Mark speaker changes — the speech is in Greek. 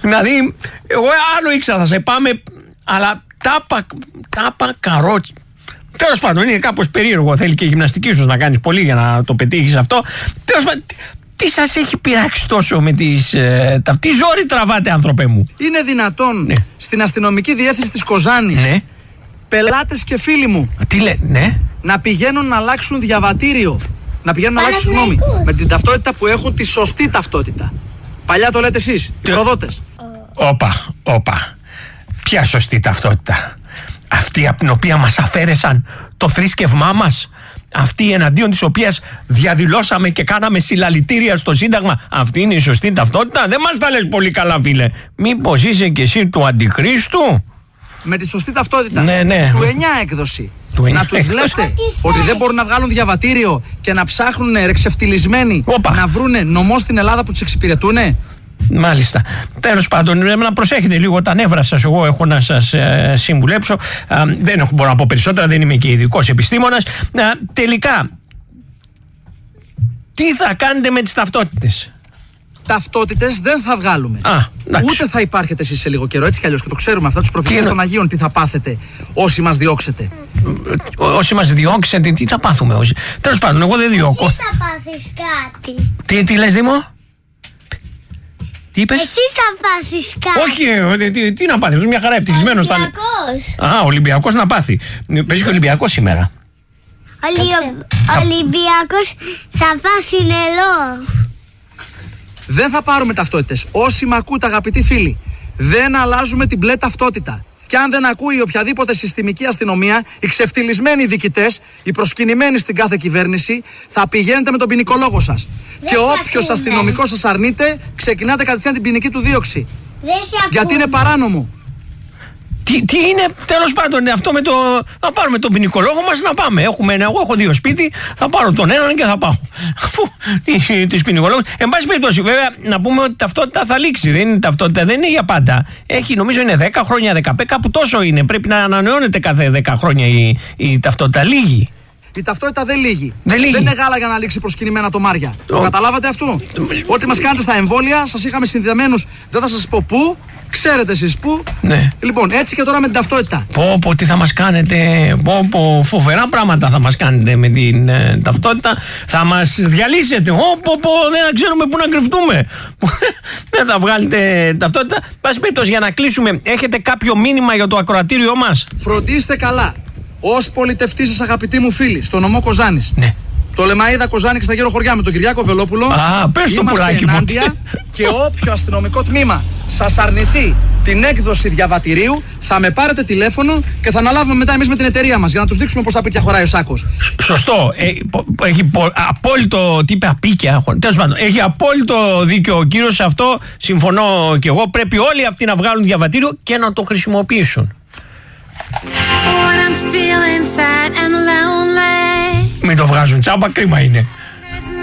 Speaker 1: Δηλαδή, εγώ άλλο ήξερα θα σε πάμε, αλλά τάπα καρότσι. Τέλος πάντων, είναι κάπως περίεργο. Θέλει και γυμναστική σου να κάνεις πολύ για να το πετύχεις αυτό. Τέλος πάντων, τι σας έχει πειράξει τόσο με τις. Τι ζόρι τραβάτε, άνθρωπε μου?
Speaker 2: Είναι δυνατόν στην αστυνομική διεύθυνση της Κοζάνης πελάτες και φίλοι μου
Speaker 1: τι λέτε,
Speaker 2: να πηγαίνουν να αλλάξουν διαβατήριο? Να πηγαίνουν να αλλάξουν, συγγνώμη, με την ταυτότητα που έχουν τη σωστή ταυτότητα. Παλιά το λέτε εσείς, οι προδότες.
Speaker 1: Όπα. Ποια σωστή ταυτότητα? Αυτή από την οποία μας αφαίρεσαν το θρήσκευμά μας, αυτή εναντίον της οποίας διαδηλώσαμε και κάναμε συλλαλητήρια στο Σύνταγμα, αυτή είναι η σωστή ταυτότητα? Δεν μας τα λες πολύ καλά, φίλε. Μήπως είσαι κι εσύ του Αντιχρίστου?
Speaker 2: Με τη σωστή ταυτότητα,
Speaker 1: ναι.
Speaker 2: του 9 έκδοση. Να τους λέτε ότι δεν μπορούν να βγάλουν διαβατήριο και να ψάχνουν ρεξευτιλισμένοι να βρούνε νομό στην Ελλάδα που τους εξυπηρετούνε?
Speaker 1: Μάλιστα. Τέλος πάντων, να προσέχετε λίγο τα νεύρα σας. Εγώ έχω να σας συμβουλέψω. Δεν μπορώ να πω περισσότερα, δεν είμαι και ειδικός επιστήμονας. Τελικά, τι θα κάνετε με τις ταυτότητες?
Speaker 2: Ταυτότητες δεν θα βγάλουμε. Ούτε θα υπάρχετε εσείς σε λίγο καιρό. Έτσι κι αλλιώς, και το ξέρουμε αυτά, τους προφήτες των Αγίων, τι θα πάθετε όσοι μας διώξετε.
Speaker 1: Όσοι μας διώξετε, τι θα πάθουμε όσοι? Τέλος πάντων, εγώ δεν διώκω.
Speaker 3: Εσύ θα πάθεις κάτι.
Speaker 1: Τι λες, Δήμο? Τι είπες?
Speaker 3: Εσύ θα πάθεις κάτι.
Speaker 1: Όχι, τι να πάθει, μια χαρά ευτυχισμένος θα είναι. Ολυμπιακός να πάθει. Παίζει και Ολυμπιακός σήμερα.
Speaker 3: Ολυμπιακός θα πάθει νερό.
Speaker 2: Δεν θα πάρουμε ταυτότητες. Όσοι με ακούτε, αγαπητοί φίλοι, δεν αλλάζουμε την μπλε ταυτότητα. Και αν δεν ακούει οποιαδήποτε συστημική αστυνομία, οι ξεφτυλισμένοι διοικητές, οι προσκυνημένοι στην κάθε κυβέρνηση, θα πηγαίνετε με τον ποινικολόγο σας. Και όποιος αστυνομικός σας αρνείται, ξεκινάτε κατευθείαν την ποινική του δίωξη. Γιατί είναι παράνομο.
Speaker 1: Τι είναι, τέλος πάντων, αυτό με το. Θα πάρουμε τον ποινικολόγο μας να πάμε. Εγώ έχω 2 σπίτι, θα πάρω τον έναν και θα πάω. Αφού τους ποινικολόγους. Εν πάση περιπτώσει, βέβαια, να πούμε ότι η ταυτότητα θα λήξει. Δεν είναι ταυτότητα, δεν είναι για πάντα. Έχει, νομίζω, είναι 10 χρόνια, 15, κάπου τόσο είναι. Πρέπει να ανανεώνεται κάθε 10 χρόνια η ταυτότητα. Λίγη.
Speaker 2: Η ταυτότητα δεν λύγει. Δεν είναι γάλα για να λήξει προσκυνημένα το Μάρια. Το καταλάβατε αυτό? Ό,τι μας κάνετε στα εμβόλια, σας είχαμε συνδεδεμένους, δεν θα σας πω πού. Ξέρετε εσείς πού.
Speaker 1: Ναι.
Speaker 2: Λοιπόν, έτσι και τώρα με την ταυτότητα.
Speaker 1: Τι θα μας κάνετε. Φοβερά πράγματα θα μας κάνετε με την ταυτότητα. Θα μας διαλύσετε. Δεν ξέρουμε πού να κρυφτούμε. Δεν θα βγάλετε ταυτότητα. Πάση περιπτώσει, για να κλείσουμε, έχετε κάποιο μήνυμα για το ακροατήριό μας?
Speaker 2: Φροντίστε καλά, ως πολιτευτής σας, αγαπητοί μου φίλοι, στο νομό Κοζάνης.
Speaker 1: Ναι.
Speaker 2: Το Λεμαΐδα Κοζάνη και στα γύρω χωριά με τον Κυριάκο Βελόπουλο.
Speaker 1: Πες το πουράκι μου.
Speaker 2: Και όποιο αστυνομικό τμήμα σας αρνηθεί την έκδοση διαβατηρίου, θα με πάρετε τηλέφωνο και θα αναλάβουμε μετά εμείς με την εταιρεία μας για να τους δείξουμε πώς απίκια χωράει ο σάκος.
Speaker 1: Σωστό. Έχει απόλυτο. Τι είπε, απίκια? Τέλος πάντων, έχει απόλυτο δίκιο ο κύριος σε αυτό. Συμφωνώ κι εγώ. Πρέπει όλοι αυτοί να βγάλουν διαβατήριο και να το χρησιμοποιήσουν. Μην το βγάζουν τσάμπα, κρίμα είναι.